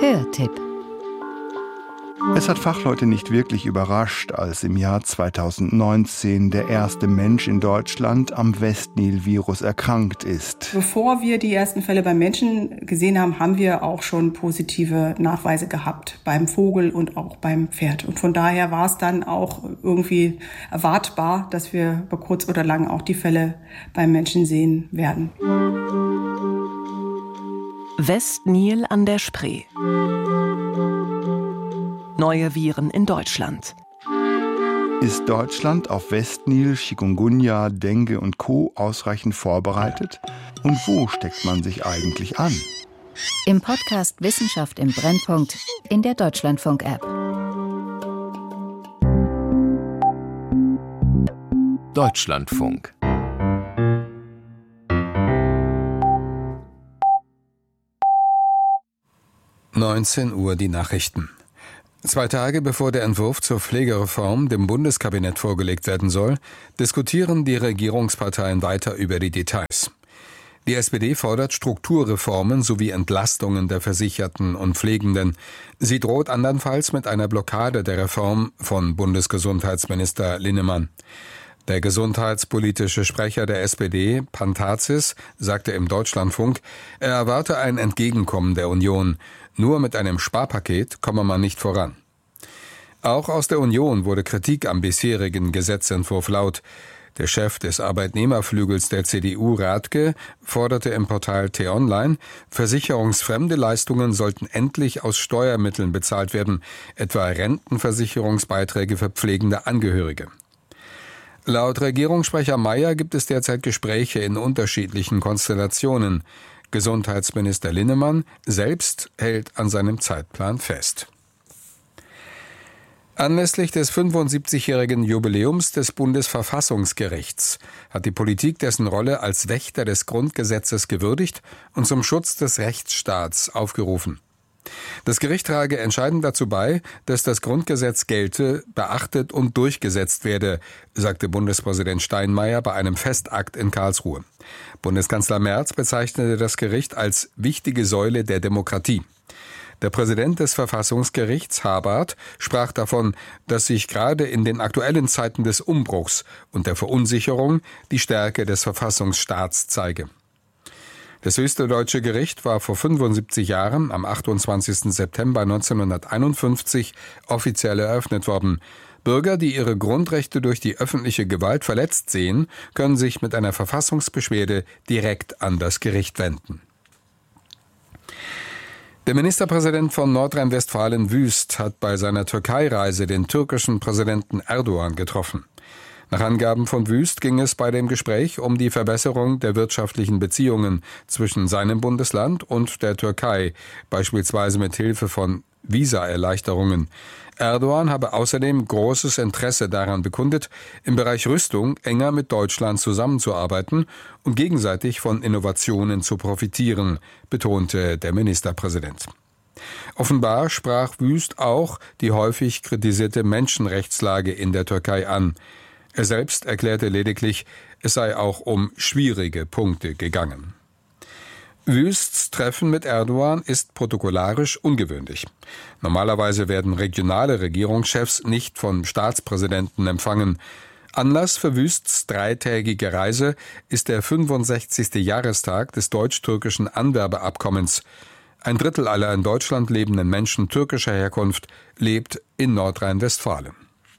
Hörtipp. Es hat Fachleute nicht wirklich überrascht, als im Jahr 2019 der erste Mensch in Deutschland am Westnil-Virus erkrankt ist. Bevor wir die ersten Fälle beim Menschen gesehen haben, haben wir auch schon positive Nachweise gehabt beim Vogel und auch beim Pferd. Und von daher war es dann auch irgendwie erwartbar, dass wir über kurz oder lang auch die Fälle beim Menschen sehen werden. Westnil an der Spree. Neue Viren in Deutschland. Ist Deutschland auf Westnil, Chikungunya, Dengue und Co. ausreichend vorbereitet? Und wo steckt man sich eigentlich an? Im Podcast Wissenschaft im Brennpunkt in der Deutschlandfunk-App. Deutschlandfunk. (19 Uhr) die Nachrichten. 2 Tage bevor der Entwurf zur Pflegereform dem Bundeskabinett vorgelegt werden soll, diskutieren die Regierungsparteien weiter über die Details. Die SPD fordert Strukturreformen sowie Entlastungen der Versicherten und Pflegenden. Sie droht andernfalls mit einer Blockade der Reform von Bundesgesundheitsminister Linnemann. Der gesundheitspolitische Sprecher der SPD, Pantazis, sagte im Deutschlandfunk, er erwarte ein Entgegenkommen der Union. Nur mit einem Sparpaket komme man nicht voran. Auch aus der Union wurde Kritik am bisherigen Gesetzentwurf laut. Der Chef des Arbeitnehmerflügels der CDU, Rathke, forderte im Portal T-Online, versicherungsfremde Leistungen sollten endlich aus Steuermitteln bezahlt werden, etwa Rentenversicherungsbeiträge für pflegende Angehörige. Laut Regierungssprecher Mayer gibt es derzeit Gespräche in unterschiedlichen Konstellationen. Gesundheitsminister Linnemann selbst hält an seinem Zeitplan fest. Anlässlich des 75-jährigen Jubiläums des Bundesverfassungsgerichts hat die Politik dessen Rolle als Wächter des Grundgesetzes gewürdigt und zum Schutz des Rechtsstaats aufgerufen. Das Gericht trage entscheidend dazu bei, dass das Grundgesetz gelte, beachtet und durchgesetzt werde, sagte Bundespräsident Steinmeier bei einem Festakt in Karlsruhe. Bundeskanzler Merz bezeichnete das Gericht als wichtige Säule der Demokratie. Der Präsident des Verfassungsgerichts, Habart, sprach davon, dass sich gerade in den aktuellen Zeiten des Umbruchs und der Verunsicherung die Stärke des Verfassungsstaats zeige. Das höchste deutsche Gericht war vor 75 Jahren, am 28. September 1951, offiziell eröffnet worden. Bürger, die ihre Grundrechte durch die öffentliche Gewalt verletzt sehen, können sich mit einer Verfassungsbeschwerde direkt an das Gericht wenden. Der Ministerpräsident von Nordrhein-Westfalen, Wüst, hat bei seiner Türkei-Reise den türkischen Präsidenten Erdogan getroffen. Nach Angaben von Wüst ging es bei dem Gespräch um die Verbesserung der wirtschaftlichen Beziehungen zwischen seinem Bundesland und der Türkei, beispielsweise mit Hilfe von Visaerleichterungen. Erdogan habe außerdem großes Interesse daran bekundet, im Bereich Rüstung enger mit Deutschland zusammenzuarbeiten und gegenseitig von Innovationen zu profitieren, betonte der Ministerpräsident. Offenbar sprach Wüst auch die häufig kritisierte Menschenrechtslage in der Türkei an. Er selbst erklärte lediglich, es sei auch um schwierige Punkte gegangen. Wüsts Treffen mit Erdogan ist protokollarisch ungewöhnlich. Normalerweise werden regionale Regierungschefs nicht vom Staatspräsidenten empfangen. Anlass für Wüsts 3-tägige Reise ist der 65. Jahrestag des deutsch-türkischen Anwerbeabkommens. 1/3 aller in Deutschland lebenden Menschen türkischer Herkunft lebt in Nordrhein-Westfalen.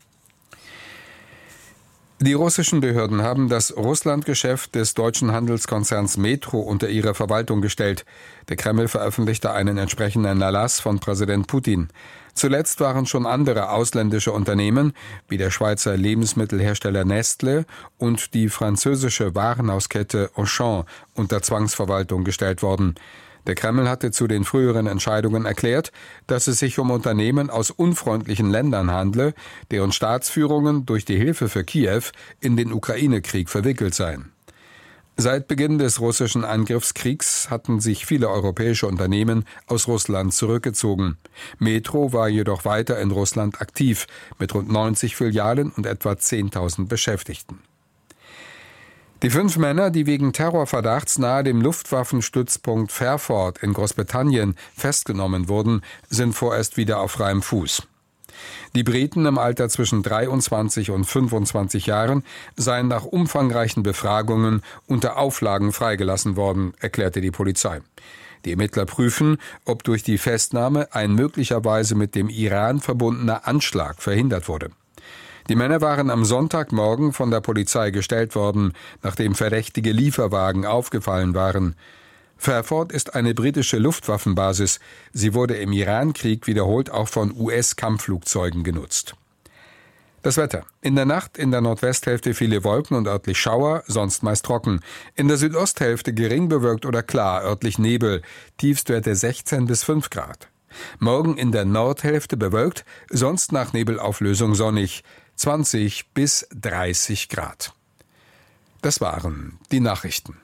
Die russischen Behörden haben das Russlandgeschäft des deutschen Handelskonzerns Metro unter ihre Verwaltung gestellt. Der Kreml veröffentlichte einen entsprechenden Erlass von Präsident Putin. Zuletzt waren schon andere ausländische Unternehmen, wie der Schweizer Lebensmittelhersteller Nestlé und die französische Warenhauskette Auchan, unter Zwangsverwaltung gestellt worden. Der Kreml hatte zu den früheren Entscheidungen erklärt, dass es sich um Unternehmen aus unfreundlichen Ländern handle, deren Staatsführungen durch die Hilfe für Kiew in den Ukraine-Krieg verwickelt seien. Seit Beginn des russischen Angriffskriegs hatten sich viele europäische Unternehmen aus Russland zurückgezogen. Metro war jedoch weiter in Russland aktiv, mit rund 90 Filialen und etwa 10.000 Beschäftigten. Die 5 Männer, die wegen Terrorverdachts nahe dem Luftwaffenstützpunkt Fairford in Großbritannien festgenommen wurden, sind vorerst wieder auf freiem Fuß. Die Briten im Alter zwischen 23 und 25 Jahren seien nach umfangreichen Befragungen unter Auflagen freigelassen worden, erklärte die Polizei. Die Ermittler prüfen, ob durch die Festnahme ein möglicherweise mit dem Iran verbundener Anschlag verhindert wurde. Die Männer waren am Sonntagmorgen von der Polizei gestellt worden, nachdem verdächtige Lieferwagen aufgefallen waren. Fairford ist eine britische Luftwaffenbasis. Sie wurde im Irankrieg wiederholt auch von US-Kampfflugzeugen genutzt. Das Wetter. In der Nacht in der Nordwesthälfte viele Wolken und örtlich Schauer, sonst meist trocken. In der Südosthälfte gering bewölkt oder klar, örtlich Nebel. Tiefstwerte 16 bis 5 Grad. Morgen in der Nordhälfte bewölkt, sonst nach Nebelauflösung sonnig. 20 bis 30 Grad. Das waren die Nachrichten.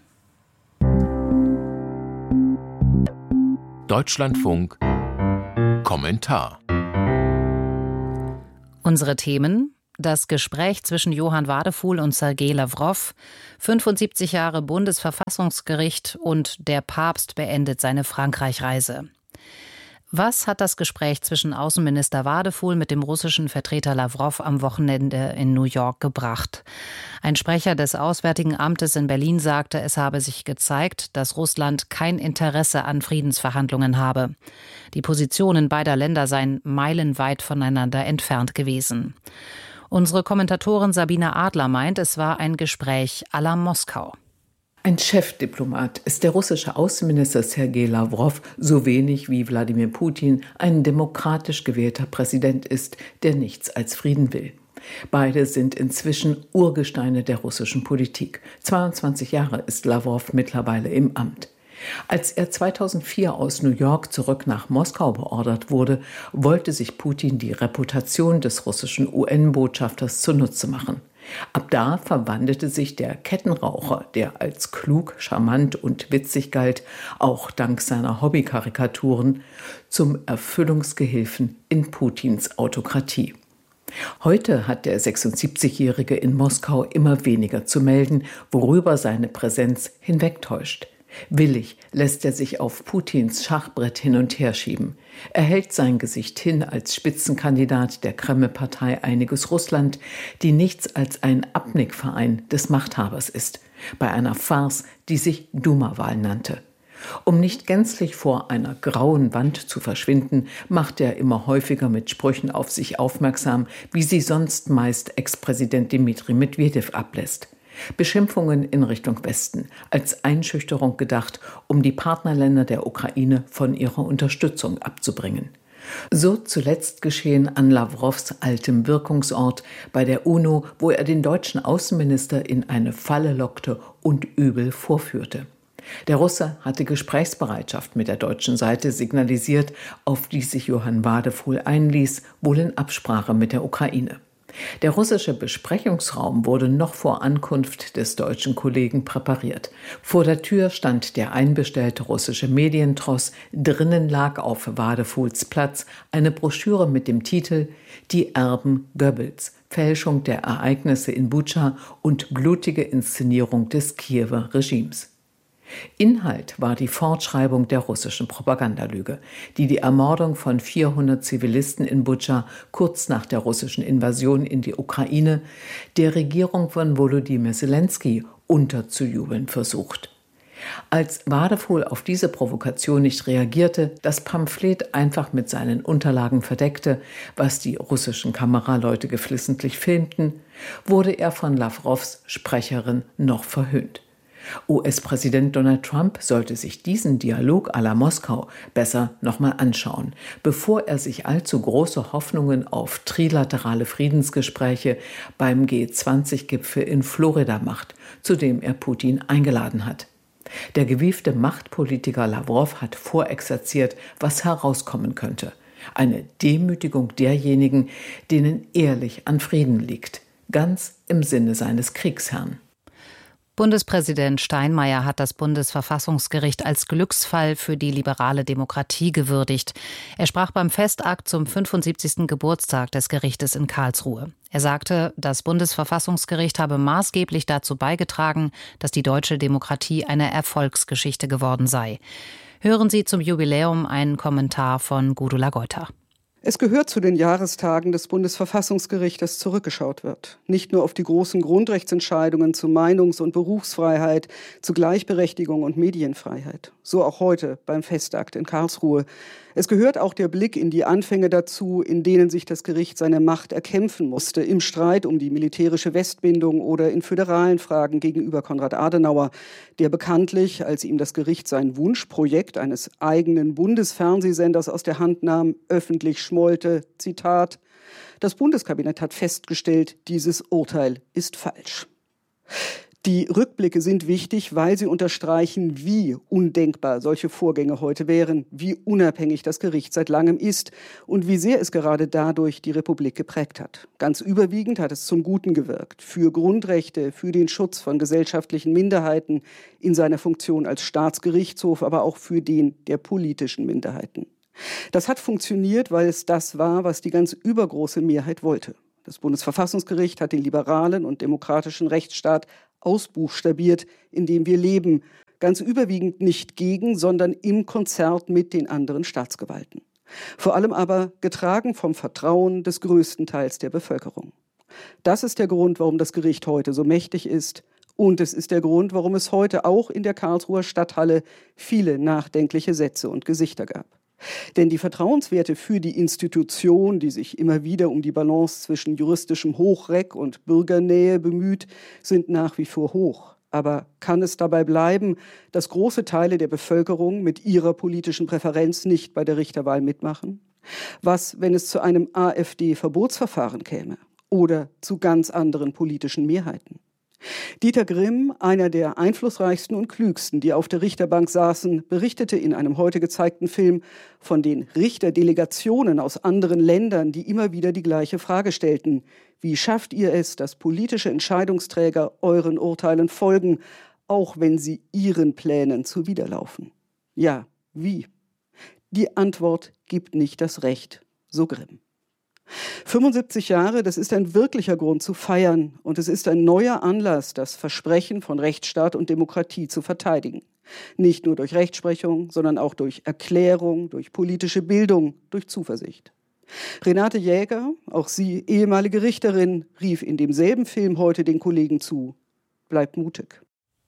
Deutschlandfunk Kommentar. Unsere Themen: Das Gespräch zwischen Johann Wadefuhl und Sergei Lawrow, 75 Jahre Bundesverfassungsgericht und der Papst beendet seine Frankreich-Reise. Was hat das Gespräch zwischen Außenminister Wadefuhl mit dem russischen Vertreter Lawrow am Wochenende in New York gebracht? Ein Sprecher des Auswärtigen Amtes in Berlin sagte, es habe sich gezeigt, dass Russland kein Interesse an Friedensverhandlungen habe. Die Positionen beider Länder seien meilenweit voneinander entfernt gewesen. Unsere Kommentatorin Sabine Adler meint, es war ein Gespräch à la Moskau. Ein Chefdiplomat ist der russische Außenminister Sergei Lawrow, so wenig wie Wladimir Putin ein demokratisch gewählter Präsident ist, der nichts als Frieden will. Beide sind inzwischen Urgesteine der russischen Politik. 22 Jahre ist Lawrow mittlerweile im Amt. Als er 2004 aus New York zurück nach Moskau beordert wurde, wollte sich Putin die Reputation des russischen UN-Botschafters zunutze machen. Ab da verwandelte sich der Kettenraucher, der als klug, charmant und witzig galt, auch dank seiner Hobbykarikaturen, zum Erfüllungsgehilfen in Putins Autokratie. Heute hat der 76-Jährige in Moskau immer weniger zu melden, worüber seine Präsenz hinwegtäuscht. Willig lässt er sich auf Putins Schachbrett hin und her schieben. Er hält sein Gesicht hin als Spitzenkandidat der Kreml-Partei Einiges Russland, die nichts als ein Abnickverein des Machthabers ist, bei einer Farce, die sich Duma-Wahl nannte. Um nicht gänzlich vor einer grauen Wand zu verschwinden, macht er immer häufiger mit Sprüchen auf sich aufmerksam, wie sie sonst meist Ex-Präsident Dmitri Medwedew ablässt. Beschimpfungen in Richtung Westen, als Einschüchterung gedacht, um die Partnerländer der Ukraine von ihrer Unterstützung abzubringen. So zuletzt geschehen an Lawrows altem Wirkungsort bei der UNO, wo er den deutschen Außenminister in eine Falle lockte und übel vorführte. Der Russe hatte Gesprächsbereitschaft mit der deutschen Seite signalisiert, auf die sich Johann Wadefuhl einließ, wohl in Absprache mit der Ukraine. Der russische Besprechungsraum wurde noch vor Ankunft des deutschen Kollegen präpariert. Vor der Tür stand der einbestellte russische Medientross, drinnen lag auf Wadefuhls Platz eine Broschüre mit dem Titel »Die Erben Goebbels – Fälschung der Ereignisse in Butscha und blutige Inszenierung des Kiewer Regimes«. Inhalt war die Fortschreibung der russischen Propagandalüge, die die Ermordung von 400 Zivilisten in Butscha kurz nach der russischen Invasion in die Ukraine der Regierung von Volodymyr Zelensky unterzujubeln versucht. Als Wadefuhl auf diese Provokation nicht reagierte, das Pamphlet einfach mit seinen Unterlagen verdeckte, was die russischen Kameraleute geflissentlich filmten, wurde er von Lawrows Sprecherin noch verhöhnt. US-Präsident Donald Trump sollte sich diesen Dialog à la Moskau besser nochmal anschauen, bevor er sich allzu große Hoffnungen auf trilaterale Friedensgespräche beim G20-Gipfel in Florida macht, zu dem er Putin eingeladen hat. Der gewiefte Machtpolitiker Lawrow hat vorexerziert, was herauskommen könnte. Eine Demütigung derjenigen, denen ehrlich an Frieden liegt, ganz im Sinne seines Kriegsherrn. Bundespräsident Steinmeier hat das Bundesverfassungsgericht als Glücksfall für die liberale Demokratie gewürdigt. Er sprach beim Festakt zum 75. Geburtstag des Gerichtes in Karlsruhe. Er sagte, das Bundesverfassungsgericht habe maßgeblich dazu beigetragen, dass die deutsche Demokratie eine Erfolgsgeschichte geworden sei. Hören Sie zum Jubiläum einen Kommentar von Gudula Geuter. Es gehört zu den Jahrestagen des Bundesverfassungsgerichts, dass zurückgeschaut wird. Nicht nur auf die großen Grundrechtsentscheidungen zu Meinungs- und Berufsfreiheit, zu Gleichberechtigung und Medienfreiheit. So auch heute beim Festakt in Karlsruhe. Es gehört auch der Blick in die Anfänge dazu, in denen sich das Gericht seine Macht erkämpfen musste, im Streit um die militärische Westbindung oder in föderalen Fragen gegenüber Konrad Adenauer, der bekanntlich, als ihm das Gericht sein Wunschprojekt eines eigenen Bundesfernsehsenders aus der Hand nahm, öffentlich schmollte, Zitat: Das Bundeskabinett hat festgestellt, dieses Urteil ist falsch. Die Rückblicke sind wichtig, weil sie unterstreichen, wie undenkbar solche Vorgänge heute wären, wie unabhängig das Gericht seit langem ist und wie sehr es gerade dadurch die Republik geprägt hat. Ganz überwiegend hat es zum Guten gewirkt, für Grundrechte, für den Schutz von gesellschaftlichen Minderheiten in seiner Funktion als Staatsgerichtshof, aber auch für den der politischen Minderheiten. Das hat funktioniert, weil es das war, was die ganz übergroße Mehrheit wollte. Das Bundesverfassungsgericht hat den liberalen und demokratischen Rechtsstaat ausbuchstabiert, in dem wir leben, ganz überwiegend nicht gegen, sondern im Konzert mit den anderen Staatsgewalten. Vor allem aber getragen vom Vertrauen des größten Teils der Bevölkerung. Das ist der Grund, warum das Gericht heute so mächtig ist, und es ist der Grund, warum es heute auch in der Karlsruher Stadthalle viele nachdenkliche Sätze und Gesichter gab. Denn die Vertrauenswerte für die Institution, die sich immer wieder um die Balance zwischen juristischem Hochreck und Bürgernähe bemüht, sind nach wie vor hoch. Aber kann es dabei bleiben, dass große Teile der Bevölkerung mit ihrer politischen Präferenz nicht bei der Richterwahl mitmachen? Was, wenn es zu einem AfD-Verbotsverfahren käme oder zu ganz anderen politischen Mehrheiten? Dieter Grimm, einer der einflussreichsten und klügsten, die auf der Richterbank saßen, berichtete in einem heute gezeigten Film von den Richterdelegationen aus anderen Ländern, die immer wieder die gleiche Frage stellten: Wie schafft ihr es, dass politische Entscheidungsträger euren Urteilen folgen, auch wenn sie ihren Plänen zuwiderlaufen? Ja, wie? Die Antwort gibt nicht das Recht, so Grimm. 75 Jahre, das ist ein wirklicher Grund zu feiern, und es ist ein neuer Anlass, das Versprechen von Rechtsstaat und Demokratie zu verteidigen. Nicht nur durch Rechtsprechung, sondern auch durch Erklärung, durch politische Bildung, durch Zuversicht. Renate Jäger, auch sie ehemalige Richterin, rief in demselben Film heute den Kollegen zu: Bleibt mutig.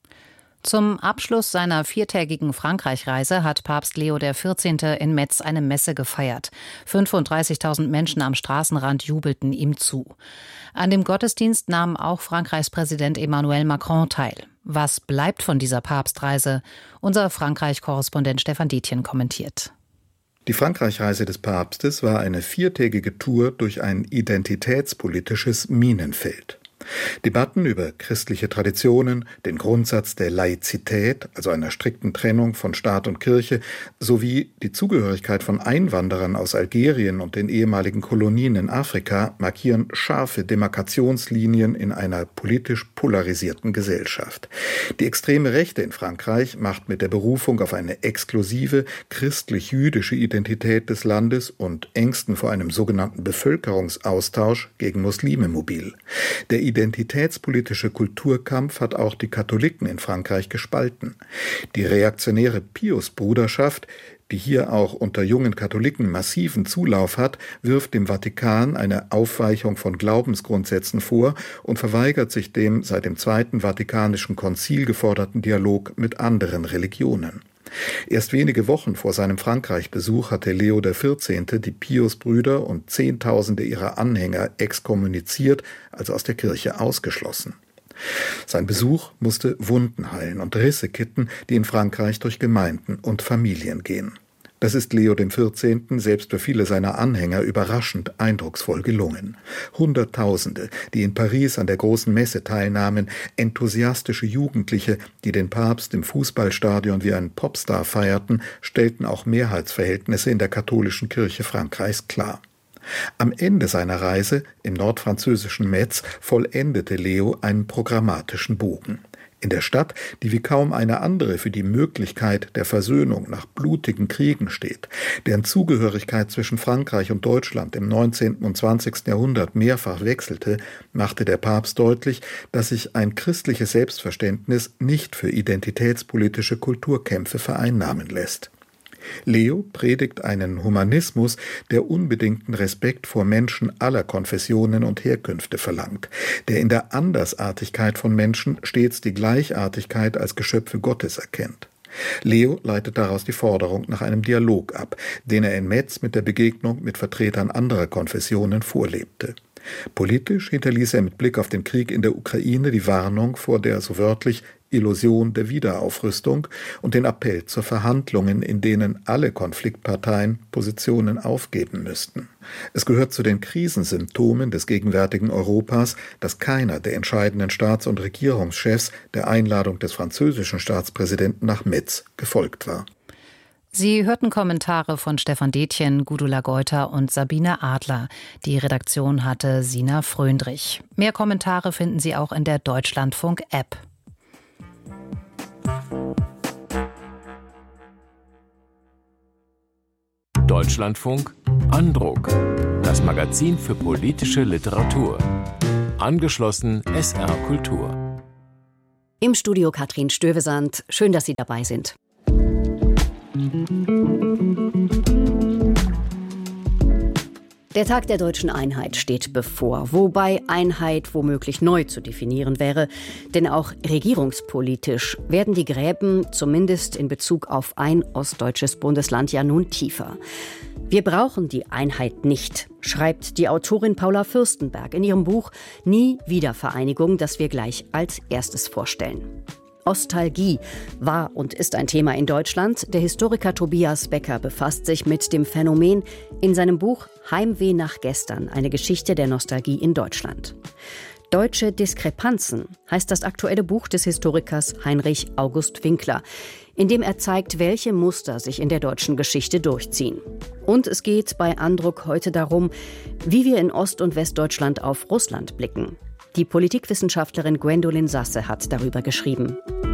Zum Abschluss seiner 4-tägigen Frankreich-Reise hat Papst Leo XIV. In Metz eine Messe gefeiert. 35.000 Menschen am Straßenrand jubelten ihm zu. An dem Gottesdienst nahm auch Frankreichs Präsident Emmanuel Macron teil. Was bleibt von dieser Papstreise? Unser Frankreich-Korrespondent Stefan Dietjen kommentiert. Die Frankreich-Reise des Papstes war eine 4-tägige Tour durch ein identitätspolitisches Minenfeld. Debatten über christliche Traditionen, den Grundsatz der Laizität, also einer strikten Trennung von Staat und Kirche, sowie die Zugehörigkeit von Einwanderern aus Algerien und den ehemaligen Kolonien in Afrika markieren scharfe Demarkationslinien in einer politisch polarisierten Gesellschaft. Die extreme Rechte in Frankreich macht mit der Berufung auf eine exklusive christlich-jüdische Identität des Landes und Ängsten vor einem sogenannten Bevölkerungsaustausch gegen Muslime mobil. Der identitätspolitische Kulturkampf hat auch die Katholiken in Frankreich gespalten. Die reaktionäre Pius-Bruderschaft, die hier auch unter jungen Katholiken massiven Zulauf hat, wirft dem Vatikan eine Aufweichung von Glaubensgrundsätzen vor und verweigert sich dem seit dem Zweiten Vatikanischen Konzil geforderten Dialog mit anderen Religionen. Erst wenige Wochen vor seinem Frankreich-Besuch hatte Leo XIV. Die Pius-Brüder und Zehntausende ihrer Anhänger exkommuniziert, also aus der Kirche ausgeschlossen. Sein Besuch musste Wunden heilen und Risse kitten, die in Frankreich durch Gemeinden und Familien gehen. Das ist Leo XIV. Selbst für viele seiner Anhänger überraschend eindrucksvoll gelungen. Hunderttausende, die in Paris an der großen Messe teilnahmen, enthusiastische Jugendliche, die den Papst im Fußballstadion wie einen Popstar feierten, stellten auch Mehrheitsverhältnisse in der katholischen Kirche Frankreichs klar. Am Ende seiner Reise im nordfranzösischen Metz vollendete Leo einen programmatischen Bogen. In der Stadt, die wie kaum eine andere für die Möglichkeit der Versöhnung nach blutigen Kriegen steht, deren Zugehörigkeit zwischen Frankreich und Deutschland im 19. und 20. Jahrhundert mehrfach wechselte, machte der Papst deutlich, dass sich ein christliches Selbstverständnis nicht für identitätspolitische Kulturkämpfe vereinnahmen lässt. Leo predigt einen Humanismus, der unbedingten Respekt vor Menschen aller Konfessionen und Herkünfte verlangt, der in der Andersartigkeit von Menschen stets die Gleichartigkeit als Geschöpfe Gottes erkennt. Leo leitet daraus die Forderung nach einem Dialog ab, den er in Metz mit der Begegnung mit Vertretern anderer Konfessionen vorlebte. Politisch hinterließ er mit Blick auf den Krieg in der Ukraine die Warnung vor der, so wörtlich, Illusion der Wiederaufrüstung und den Appell zu Verhandlungen, in denen alle Konfliktparteien Positionen aufgeben müssten. Es gehört zu den Krisensymptomen des gegenwärtigen Europas, dass keiner der entscheidenden Staats- und Regierungschefs der Einladung des französischen Staatspräsidenten nach Metz gefolgt war. Sie hörten Kommentare von Stefan Detjen, Gudula Geuter und Sabine Adler. Die Redaktion hatte Sina Fröndrich. Mehr Kommentare finden Sie auch in der Deutschlandfunk-App. Deutschlandfunk Andruck. Das Magazin für politische Literatur. Angeschlossen SR Kultur. Im Studio Katrin Stövesand. Schön, dass Sie dabei sind. Der Tag der deutschen Einheit steht bevor, wobei Einheit womöglich neu zu definieren wäre. Denn auch regierungspolitisch werden die Gräben, zumindest in Bezug auf ein ostdeutsches Bundesland, ja nun tiefer. Wir brauchen die Einheit nicht, schreibt die Autorin Paula Fürstenberg in ihrem Buch Nie Wiedervereinigung, das wir gleich als erstes vorstellen. Ostalgie war und ist ein Thema in Deutschland. Der Historiker Tobias Becker befasst sich mit dem Phänomen in seinem Buch Heimweh nach gestern, eine Geschichte der Nostalgie in Deutschland. Deutsche Diskrepanzen heißt das aktuelle Buch des Historikers Heinrich August Winkler, in dem er zeigt, welche Muster sich in der deutschen Geschichte durchziehen. Und es geht bei Andruck heute darum, wie wir in Ost- und Westdeutschland auf Russland blicken. Die Politikwissenschaftlerin Gwendolyn Sasse hat darüber geschrieben.